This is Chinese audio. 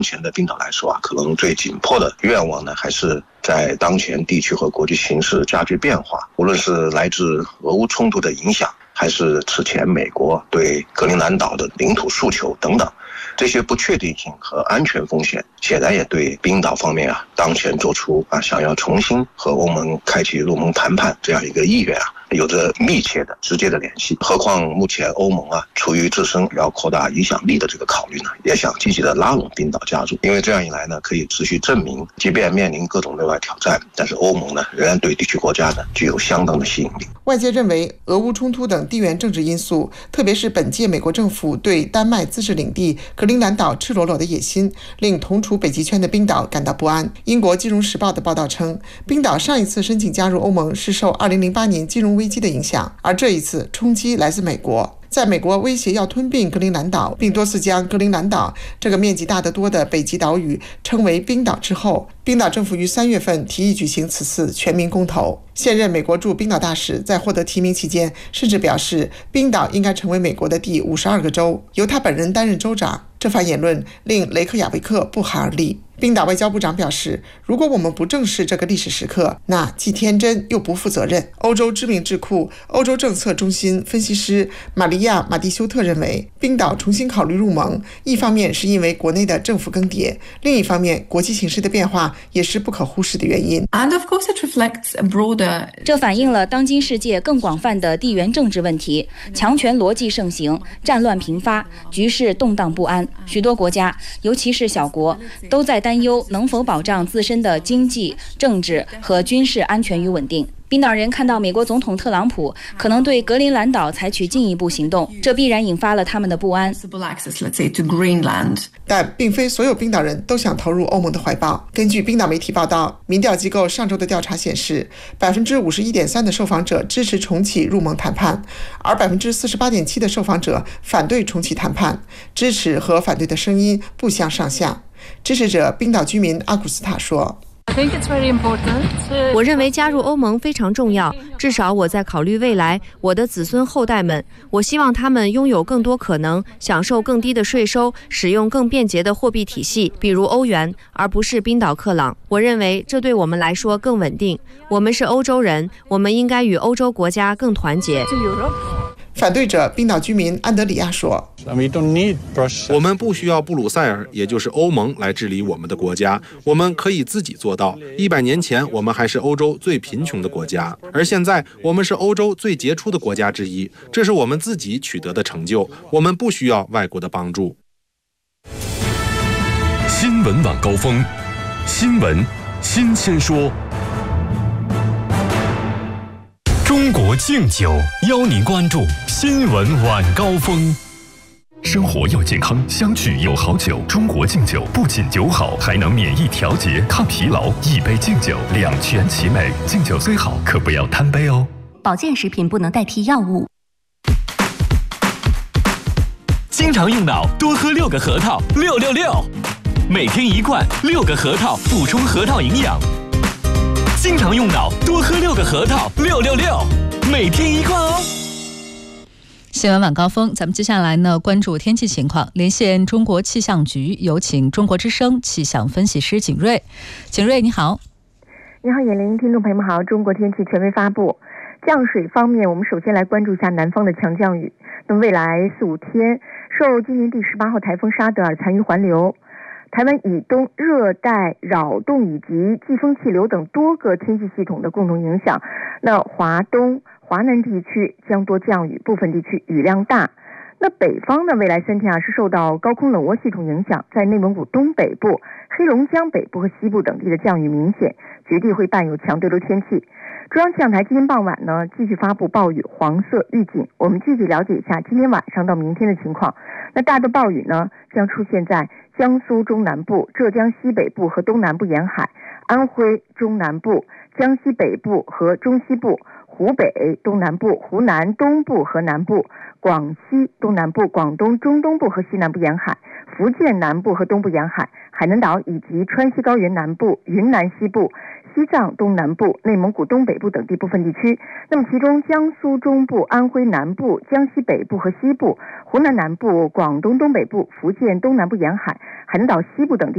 目前的冰岛来说可能最紧迫的愿望呢，还是在当前地区和国际形势加剧变化，无论是来自俄乌冲突的影响，还是此前美国对格陵兰岛的领土诉求等等，这些不确定性和安全风险显然也对冰岛方面当前做出想要重新和欧盟开启入盟谈判这样一个意愿有着密切的直接的联系。何况目前欧盟出于自身要扩大影响力的这个考虑呢，也想积极的拉拢冰岛加入，因为这样一来呢，可以持续证明即便面临各种内外挑战，但是欧盟呢仍然对地区国家呢具有相当的吸引力。 外界认为俄乌冲突等地缘政治因素，特别是本届美国政府对丹麦自治领地格陵兰岛赤裸裸的野心，令同处北极圈的冰岛感到不安。英国金融时报的报道称，冰岛上一次申请加入欧盟是受2008年金融危机的影响，而这一次冲击来自美国。在美国威胁要吞并格陵兰岛，并多次将格陵兰岛这个面积大得多的北极岛屿称为冰岛之后，冰岛政府于3月份提议举行此次全民公投。现任美国驻冰岛大使在获得提名期间甚至表示，冰岛应该成为美国的第52个州，由他本人担任州长。这番言论令雷克雅维克不寒而栗。冰岛外交部长表示，如果我们不正视这个历史时刻，那既天真又不负责任。欧洲知名智库欧洲政策中心分析师玛利亚·马蒂修特认为，冰岛重新考虑入盟，一方面是因为国内的政府更迭，另一方面国际形势的变化也是不可忽视的原因。 这反映了当今世界更广泛的地缘政治问题，强权逻辑盛行，战乱频发，局势动荡不安。许多国家，尤其是小国，都在担忧能否保障自身的经济、政治和军事安全与稳定。冰岛人看到美国总统特朗普可能对格陵兰岛采取进一步行动，这必然引发了他们的不安。 但并非所有冰岛人都想投入欧盟的怀抱。根据冰岛媒体报道，民调机构上周的调查显示，51.3%的受访者支持重启入盟谈判，而48.7%的受访者反对重启谈判，支持和反对的声音不相上下。支持者冰岛居民阿古斯塔说， 我认为加入欧盟非常重要，至少我在考虑未来我的子孙后代们，我希望他们拥有更多可能，享受更低的税收，使用更便捷的货币体系，比如欧元，而不是冰岛克朗。我认为这对我们来说更稳定。我们是欧洲人，我们应该与欧洲国家更团结。 反对者冰岛居民安德里亚说， 我们不需要布鲁塞尔，也就是欧盟来治理我们的国家，我们可以自己做到。100年前我们还是欧洲最贫穷的国家，而现在我们是欧洲最杰出的国家之一，这是我们自己取得的成就，我们不需要外国的帮助。 新闻晚高峰，新闻新鲜说。中国敬酒邀您关注新闻晚高峰。生活要健康，相聚有好酒。中国敬酒不仅酒好，还能免疫调节、抗疲劳。一杯敬酒，两全其美。敬酒虽好，可不要贪杯哦。 保健食品不能代替药物。 经常用脑，多喝6个核桃，666。每天1罐，6个核桃，补充核桃营养。经常用脑，多喝6个核桃，666，每天1罐哦。 新闻晚高峰，咱们接下来呢关注天气情况，连线中国气象局，有请中国之声气象分析师景瑞。景瑞，你好。 你好，眼玲，听众朋友们好。中国天气权威发布。降水方面，我们首先来关注一下南方的强降雨。那么未来4、5天，受今年第18号台风沙德尔残余环流、台湾以东热带扰动以及季风气流等多个天气系统的共同影响，那华东、华南地区将多降雨，部分地区雨量大。那北方呢，未来3天是受到高空冷涡系统影响，在内蒙古东北部、黑龙江北部和西部等地的降雨明显，局地会伴有强对流天气。中央气象台今天傍晚呢继续发布暴雨黄色预警。我们具体了解一下今天晚上到明天的情况。那大的暴雨呢将出现在江苏中南部、浙江西北部和东南部沿海，安徽中南部、江西北部和中西部，湖北东南部、湖南东部和南部，广西东南部、广东中东部和西南部沿海，福建南部和东部沿海，海南岛以及川西高原南部、云南西部、西藏东南部、内蒙古东北部等地部分地区。那么其中江苏中部、安徽南部、江西北部和西部、湖南南部、广东东北部、福建东南部沿海、海南岛西部等地